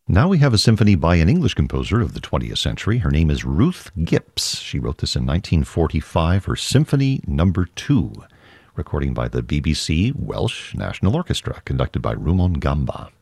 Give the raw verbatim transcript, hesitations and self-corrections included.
Now we have a symphony by an English composer of the twentieth century. Her name is Ruth Gipps. She wrote this in nineteen forty-five, her Symphony Number Two, recording by the B B C Welsh National Orchestra, conducted by Rumon Gamba.